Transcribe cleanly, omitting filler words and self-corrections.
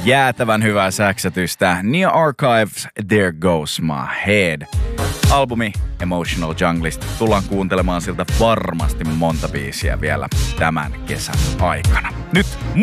jäätävän hyvää säksätystä. Nia Archives, There Goes My Head. Albumi Emotional Junglista. Tullaan kuuntelemaan siltä varmasti monta biisiä vielä tämän kesän aikana. Nyt